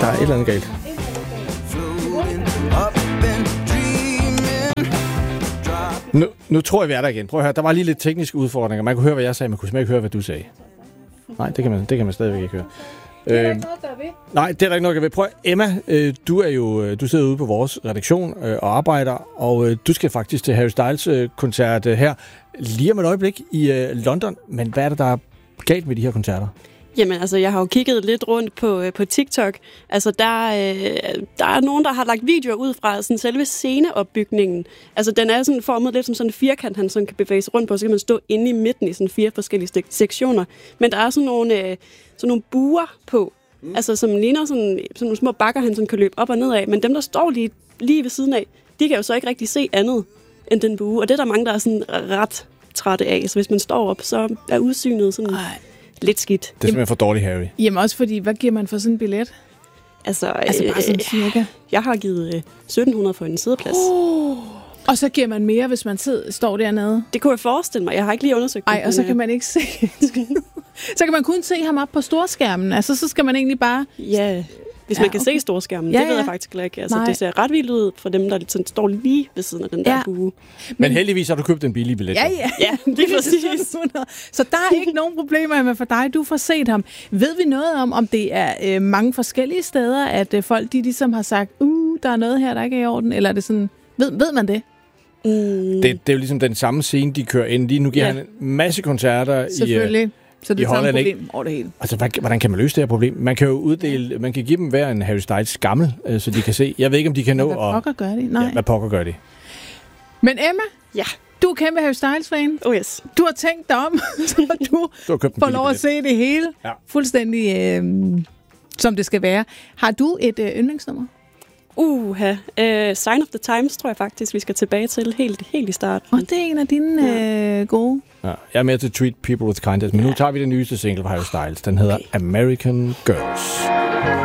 Der er et eller andet galt. Nu tror jeg, vi er der igen. Prøv at høre, der var lige lidt tekniske udfordringer. Man kunne høre, hvad jeg sagde, man kunne simpelthen ikke høre, hvad du sagde. Nej, det kan man stadigvæk ikke høre. Det er der ikke noget, der er ved. Nej, det er der ikke noget, jeg ved. Prøv, Emma, du sidder ude på vores redaktion og arbejder, og du skal faktisk til Harry Styles-koncert her lige om et øjeblik i London. Men hvad er det, der er galt med de her koncerter? Jamen, altså, jeg har jo kigget lidt rundt på TikTok. Altså, der er nogen, der har lagt videoer ud fra sådan selve sceneopbygningen. Altså, den er sådan formet lidt som sådan en firkant, han sådan kan bevæge sig rundt på, så kan man stå inde i midten i sådan 4 forskellige sektioner. Men der er sådan nogle buer på, altså, som ligner sådan nogle små bakker, han sådan kan løbe op og ned af. Men dem, der står lige ved siden af, de kan jo så ikke rigtig se andet end den bue. Og det er der mange, der er sådan ret trætte af. Så hvis man står op, så er udsynet sådan lidt skidt. Det er simpelthen for dårligt, Harry. Jamen også fordi, hvad giver man for sådan en billet? Altså bare sådan cirka. Jeg har givet 1.700 for en sædeplads. Og så giver man mere, hvis man står dernede? Det kunne jeg forestille mig. Jeg har ikke lige undersøgt det. Ej, og så kan man ikke se. Så kan man kun se ham op på storskærmen. Altså, så skal man egentlig bare... Ja, hvis man kan se storskærmen. Det ved jeg faktisk ikke. Altså, det ser ret vildt ud for dem, der sådan står lige ved siden af den der bue. Men heldigvis har du købt en billig billet. Ja, det er præcis. Så der er ikke nogen problemer med for dig. Du får set ham. Ved vi noget om det er mange forskellige steder, at folk de ligesom har sagt, der er noget her, der ikke er i orden? Eller er det sådan... Ved man det? Det er jo ligesom den samme scene, de kører ind. Nu giver han en masse koncerter selvfølgelig. Så det er Holland, samme problem over det hele. Altså, hvordan kan man løse det her problem? Man kan jo man kan give dem hver en Harry Styles skammel, så de kan se. Jeg ved ikke, om de kan nå hvad pokker gør de? Nej. Ja, hvad pokker gør de? Men Emma, ja. Du er kæmpe Harry Styles-fan. Oh yes. Du har tænkt dig om, så du får lov at se det hele. Ja. Fuldstændig som det skal være. Har du et yndlingsnummer? Sign of the Times, tror jeg faktisk, vi skal tilbage til helt i starten. Og det er en af dine gode. Ja, jeg er med til Treat People with Kindness, men nu tager vi den nyeste single fra Harry Styles. Den hedder American Girls.